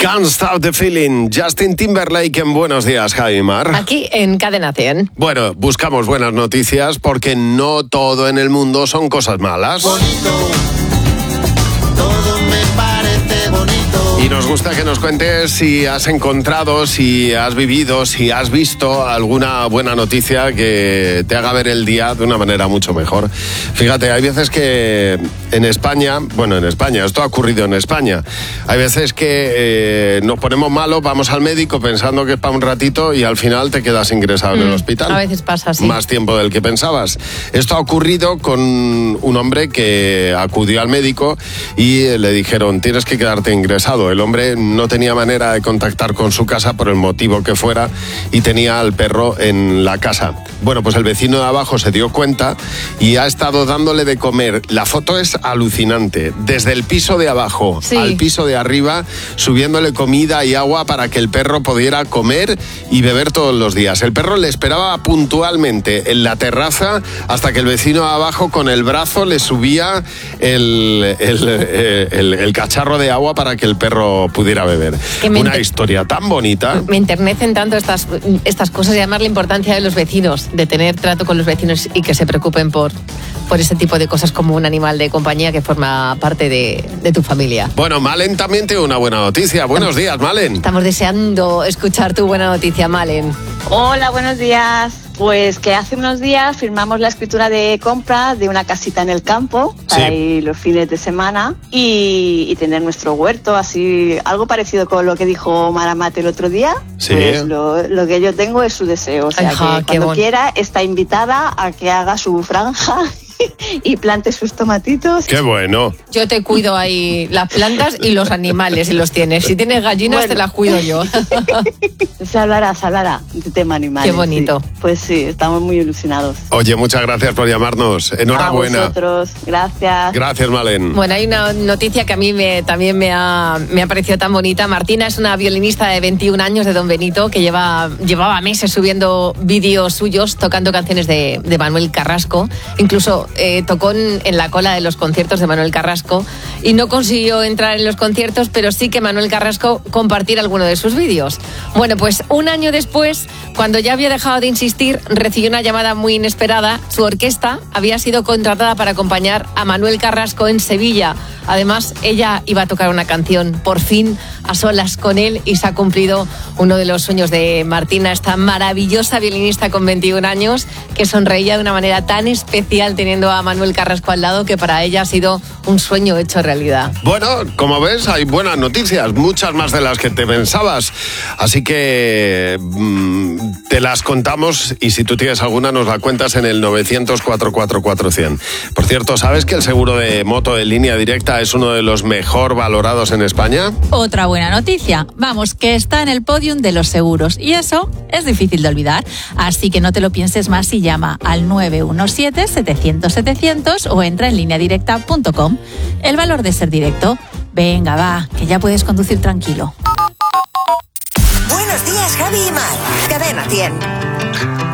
Can't Stop the Feeling, Justin Timberlake en Buenos Días, Javi Mar. Aquí en Cadena 100. Bueno, buscamos buenas noticias porque no todo en el mundo son cosas malas. Bonito, todo me parece bonito. Y nos gusta que nos cuentes si has encontrado, si has vivido, si has visto alguna buena noticia que te haga ver el día de una manera mucho mejor. Fíjate, hay veces que en España, esto ha ocurrido en España, hay veces que nos ponemos malos, vamos al médico pensando que es para un ratito y al final te quedas ingresado en el hospital. A veces pasa así. Más tiempo del que pensabas. Esto ha ocurrido con un hombre que acudió al médico y le dijeron, tienes que quedarte ingresado. El hombre no tenía manera de contactar con su casa por el motivo que fuera y tenía al perro en la casa. Bueno, pues el vecino de abajo se dio cuenta y ha estado dándole de comer. La foto es alucinante. Desde el piso de abajo al piso de arriba, subiéndole comida y agua para que el perro pudiera comer y beber todos los días. El perro le esperaba puntualmente en la terraza hasta que el vecino de abajo con el brazo le subía el cacharro de agua para que el perro pudiera beber. Una historia tan bonita. Me enternecen tanto estas cosas y además la importancia de los vecinos, de tener trato con los vecinos y que se preocupen por ese tipo de cosas como un animal de compañía que forma parte de tu familia. Bueno, Malen también tiene una buena noticia. Buenos días, Malen. Estamos deseando escuchar tu buena noticia, Malen. Hola, buenos días. Pues que hace unos días firmamos la escritura de compra de una casita en el campo para ir los fines de semana y tener nuestro huerto, así algo parecido con lo que dijo Maramate el otro día. Sí. Pues lo que yo tengo es su deseo, o sea, que cuando quiera está invitada a que haga su franja y plante sus tomatitos. ¡Qué bueno! Yo te cuido ahí las plantas y los animales si los tienes. Si tienes gallinas, te las cuido yo. Se hablará de tema animales. Qué bonito. Sí. Pues sí, estamos muy ilusionados. Oye, muchas gracias por llamarnos. Enhorabuena. A vosotros, gracias. Gracias, Malen. Bueno, hay una noticia que a mí también me ha parecido tan bonita. Martina es una violinista de 21 años de Don Benito que llevaba meses subiendo vídeos suyos tocando canciones de Manuel Carrasco. Incluso tocó en la cola de los conciertos de Manuel Carrasco y no consiguió entrar en los conciertos, pero sí que Manuel Carrasco compartir alguno de sus vídeos. Bueno, pues un año después, cuando ya había dejado de insistir, recibió una llamada muy inesperada. Su orquesta había sido contratada para acompañar a Manuel Carrasco en Sevilla. Además, ella iba a tocar una canción, por fin, a solas con él, y se ha cumplido uno de los sueños de Martina, esta maravillosa violinista con 21 años, que sonreía de una manera tan especial teniendo a Manuel Carrasco al lado, que para ella ha sido un sueño hecho realidad. Bueno, como ves, hay buenas noticias, muchas más de las que te pensabas. Así que te las contamos y si tú tienes alguna nos la cuentas en el 900-444-100. Por cierto, ¿sabes que el seguro de moto en línea directa es uno de los mejor valorados en España? Otra buena noticia. Vamos, que está en el podium de los seguros. Y eso es difícil de olvidar. Así que no te lo pienses más y llama al 917-700-700 o entra en lineadirecta.com. El valor de ser directo. Venga, va, que ya puedes conducir tranquilo. Buenos días, Javi y Mar. Cadena 100.